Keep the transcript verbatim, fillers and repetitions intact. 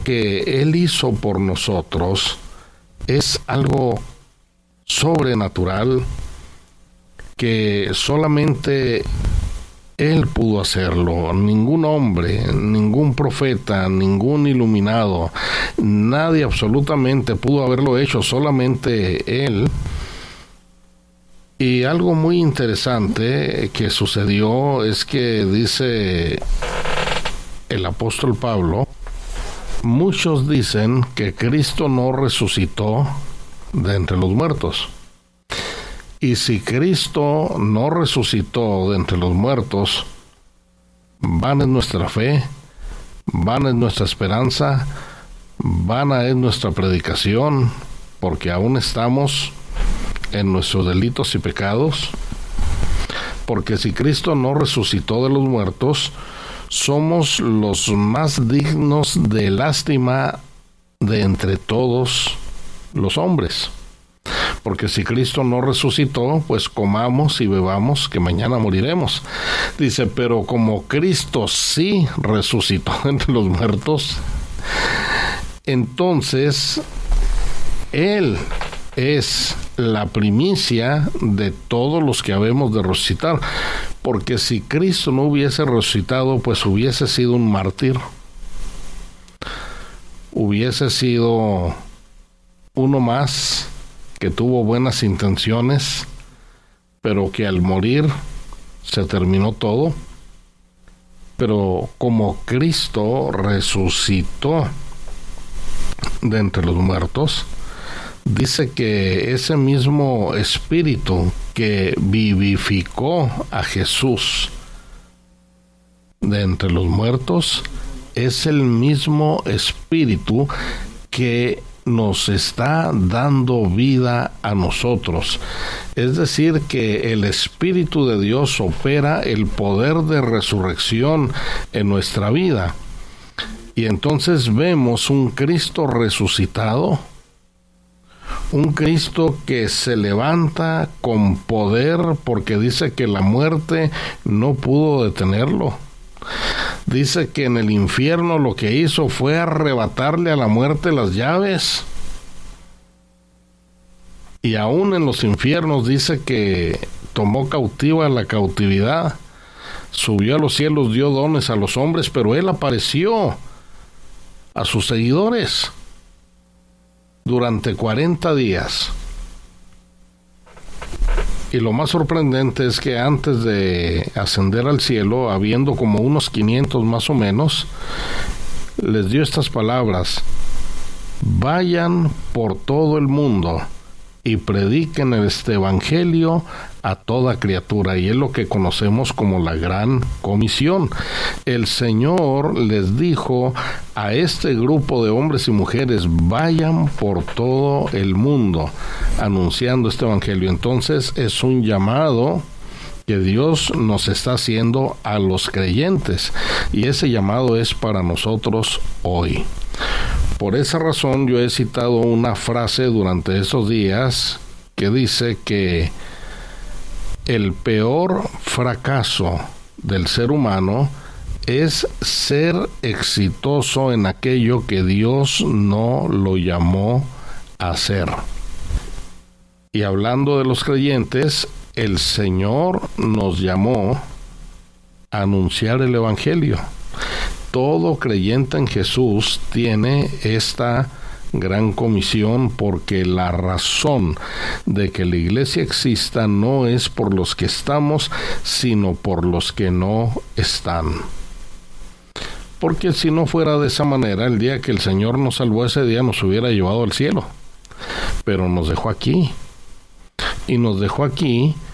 que Él hizo por nosotros es algo sobrenatural que solamente Él pudo hacerlo. Ningún hombre, ningún profeta, ningún iluminado, nadie absolutamente pudo haberlo hecho, solamente Él. Y algo muy interesante que sucedió es que dice el apóstol Pablo, muchos dicen que Cristo no resucitó de entre los muertos. Y si Cristo no resucitó de entre los muertos, vana es nuestra fe, vana es nuestra esperanza, vana es nuestra predicación, porque aún estamos en nuestros delitos y pecados. Porque si Cristo no resucitó de los muertos, somos los más dignos de lástima de entre todos los hombres. Porque si Cristo no resucitó, pues comamos y bebamos, que mañana moriremos. Dice, pero como Cristo sí resucitó entre los muertos, entonces Él es la primicia de todos los que habemos de resucitar. Porque si Cristo no hubiese resucitado, pues hubiese sido un mártir. Hubiese sido uno más que tuvo buenas intenciones, pero que al morir se terminó todo. Pero como Cristo resucitó de entre los muertos, dice que ese mismo espíritu que vivificó a Jesús de entre los muertos es el mismo espíritu que nos está dando vida a nosotros. Es decir, que el Espíritu de Dios opera el poder de resurrección en nuestra vida. Y entonces vemos un Cristo resucitado, un Cristo que se levanta con poder, porque dice que la muerte no pudo detenerlo. Dice que en el infierno lo que hizo fue arrebatarle a la muerte las llaves. Y aún en los infiernos dice que tomó cautiva la cautividad. Subió a los cielos, dio dones a los hombres, pero Él apareció a sus seguidores durante cuarenta días. Y lo más sorprendente es que antes de ascender al cielo, habiendo como unos quinientos más o menos, les dio estas palabras: vayan por todo el mundo y prediquen este evangelio a toda criatura. Y es lo que conocemos como la gran comisión. El Señor les dijo a este grupo de hombres y mujeres: vayan por todo el mundo anunciando este evangelio. Entonces es un llamado que Dios nos está haciendo a los creyentes, y ese llamado es para nosotros hoy. Por esa razón yo he citado una frase durante estos días que dice que el peor fracaso del ser humano es ser exitoso en aquello que Dios no lo llamó a hacer. Y hablando de los creyentes, el Señor nos llamó a anunciar el evangelio. Todo creyente en Jesús tiene esta gran comisión, porque la razón de que la iglesia exista no es por los que estamos, sino por los que no están. Porque si no fuera de esa manera, el día que el Señor nos salvó, ese día nos hubiera llevado al cielo. Pero nos dejó aquí. Y nos dejó aquí